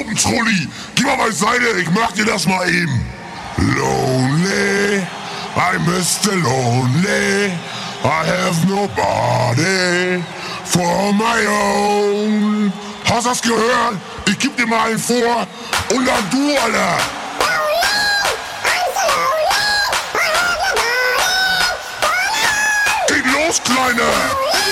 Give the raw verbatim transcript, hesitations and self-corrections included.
Suppentrulli, geh mal beiseite, ich mach dir das mal eben. Lonely, I'm Mister Lonely, I have nobody for my own. Hast das gehört? Ich geb dir mal einen vor und dann du, Alter. Geht los, Kleine!